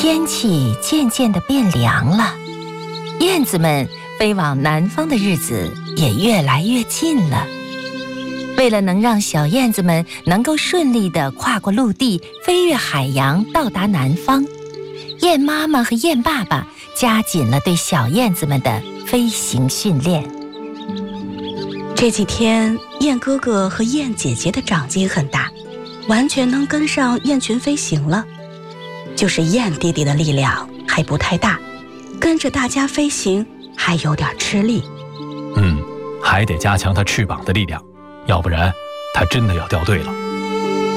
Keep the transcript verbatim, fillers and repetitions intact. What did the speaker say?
天气渐渐地变凉了，燕子们飞往南方的日子也越来越近了。为了能让小燕子们能够顺利地跨过陆地，飞越海洋，到达南方，燕妈妈和燕爸爸加紧了对小燕子们的飞行训练。 这几天，燕哥哥和燕姐姐的长进很大，完全能跟上燕群飞行了。就是燕弟弟的力量还不太大，跟着大家飞行还有点吃力。 嗯，还得加强他翅膀的力量，要不然他真的要掉队了。